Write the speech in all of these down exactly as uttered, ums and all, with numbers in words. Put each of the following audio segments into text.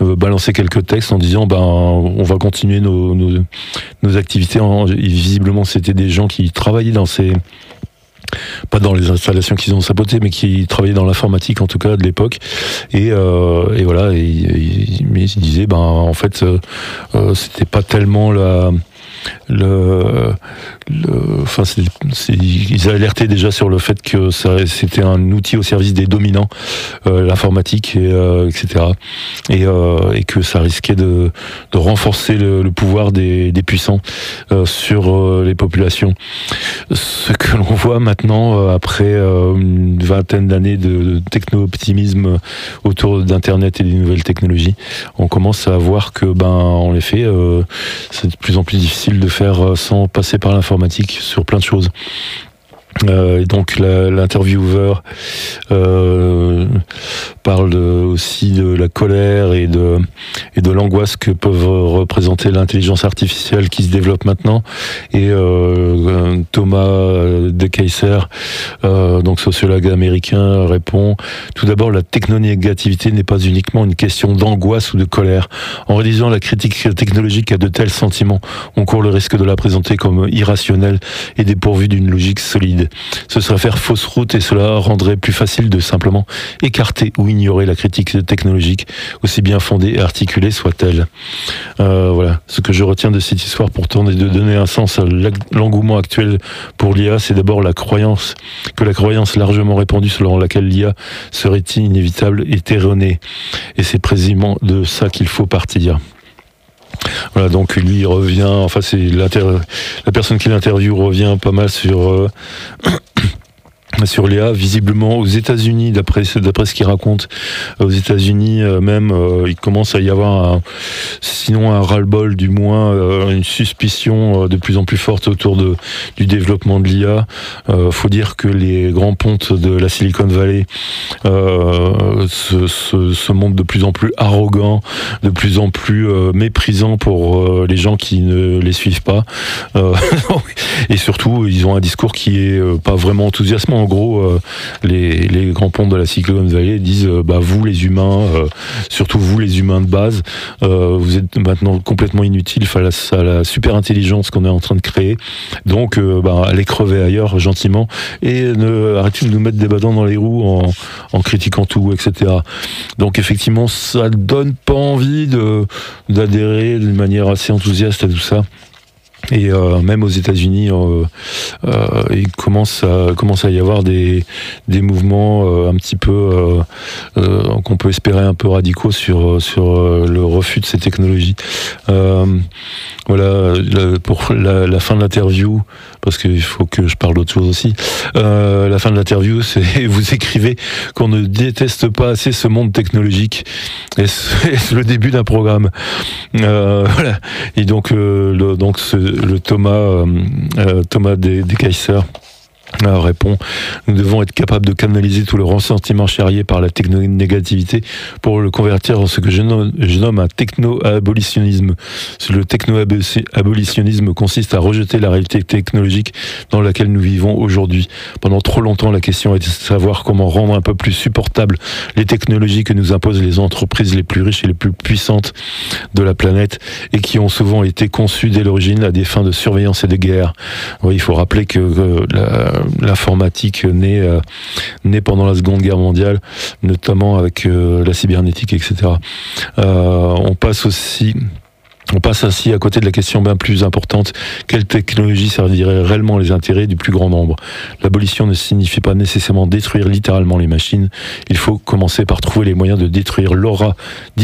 euh, balancer quelques textes en disant ben on va continuer nos, nos, nos activités. En, et visiblement, c'était des gens qui travaillaient dans ces... pas dans les installations qu'ils ont sabotées, mais qui travaillaient dans l'informatique en tout cas de l'époque. Et, euh, et voilà, et, et, mais ils disaient ben en fait euh, euh, c'était pas tellement la le, le enfin c'est, c'est, ils alertaient déjà sur le fait que ça, c'était un outil au service des dominants, euh, l'informatique, et, euh, et cetera. Et, euh, et que ça risquait de, de renforcer le, le pouvoir des, des puissants euh, sur euh, les populations. Ce que l'on voit maintenant, euh, après euh, une vingtaine d'années de, de techno-optimisme autour d'Internet et des nouvelles technologies, on commence à voir que, ben, en effet, euh, c'est de plus en plus difficile de faire sans passer par l'informatique sur plein de choses. Euh, et donc la, l'intervieweur euh, parle de, aussi de la colère et de, et de l'angoisse que peuvent représenter l'intelligence artificielle qui se développe maintenant. Et euh, Thomas De Keyser, euh, donc sociologue américain, répond: tout d'abord, la technonégativité n'est pas uniquement une question d'angoisse ou de colère. En réalisant la critique technologique à de tels sentiments, on court le risque de la présenter comme irrationnelle et dépourvue d'une logique solide. Ce serait faire fausse route et cela rendrait plus facile de simplement écarter ou ignorer la critique technologique, aussi bien fondée et articulée soit-elle. Euh, voilà. Ce que je retiens de cette histoire pourtant est de donner un sens à l'engouement actuel pour l'I A. C'est d'abord la croyance, que la croyance largement répandue selon laquelle l'I A serait inévitable est erronée. Et c'est précisément de ça qu'il faut partir. Voilà, donc lui il revient, enfin c'est la personne qui l'interviewe revient pas mal sur euh, sur l'I A. Visiblement aux États-Unis, d'après d'après ce qu'il raconte, aux États-Unis euh, même, euh, il commence à y avoir un, sinon un ras-le-bol, du moins euh, une suspicion euh, de plus en plus forte autour de du développement de l'I A. Euh, faut dire que les grands pontes de la Silicon Valley euh, se, se, se montrent de plus en plus arrogants, de plus en plus euh, méprisants pour euh, les gens qui ne les suivent pas. Euh, et surtout, ils ont un discours qui est euh, pas vraiment enthousiasmant. En gros, euh, les, les grands pontes de la Silicon Valley disent euh, bah, vous les humains, euh, surtout vous les humains de base, euh, vous êtes maintenant complètement inutiles face à la super intelligence qu'on est en train de créer. Donc, euh, bah, allez crever ailleurs gentiment et ne, arrêtez de nous mettre des bâtons dans les roues en, en critiquant tout, et cetera. Donc, effectivement, ça donne pas envie de, d'adhérer d'une manière assez enthousiaste à tout ça. Et euh, même aux États-Unis, euh, euh, il commence à commence à y avoir des des mouvements euh, un petit peu euh, euh, qu'on peut espérer un peu radicaux sur sur euh, le refus de ces technologies. Euh, voilà, la, pour la, la fin de l'interview, parce qu'il faut que je parle d'autre chose aussi. Euh, la fin de l'interview, c'est vous écrivez qu'on ne déteste pas assez ce monde technologique. Est-ce, est-ce le début d'un programme? euh, Voilà. Et donc euh, le, donc ce, le Thomas euh, euh, Thomas De Keyser euh, répond: nous devons être capables de canaliser tout le ressentiment charrié par la techno-négativité pour le convertir en ce que je nomme, je nomme un techno-abolitionnisme. Le techno-abolitionnisme consiste à rejeter la réalité technologique dans laquelle nous vivons aujourd'hui. Pendant trop longtemps, la question est de savoir comment rendre un peu plus supportables les technologies que nous imposent les entreprises les plus riches et les plus puissantes de la planète et qui ont souvent été conçues dès l'origine à des fins de surveillance et de guerre. Oui, il faut rappeler que euh, la l'informatique née, euh, née pendant la Seconde Guerre mondiale, notamment avec euh, la cybernétique, et cetera. Euh, on passe aussi... On passe ainsi à côté de la question bien plus importante: quelle technologie servirait réellement les intérêts du plus grand nombre? L'abolition ne signifie pas nécessairement détruire littéralement les machines. Il faut commencer par trouver les moyens de détruire l'aura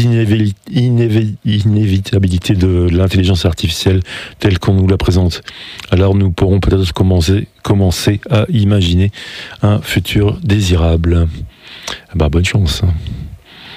d'inévitabilité de l'intelligence artificielle telle qu'on nous la présente. Alors nous pourrons peut-être commencer, commencer à imaginer un futur désirable. Bah, bonne chance.